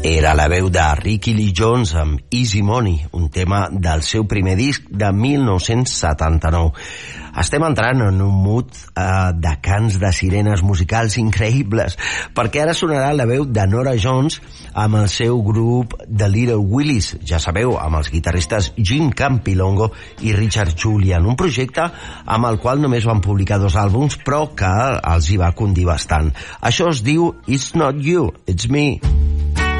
Era la veu de Ricky Lee Jones amb Easy Money, un tema del seu primer disc de 1979. Estem entrant en un mood de cants de sirenes musicals increïbles, perquè ara sonarà la veu de Norah Jones amb el seu grup The Little Willies, ja sabeu, amb els guitarristes Jim Campilongo i Richard Julian, un projecte amb el qual només van publicar 2 àlbums, però que els hi va condir bastant. Això es diu It's Not You, It's Me.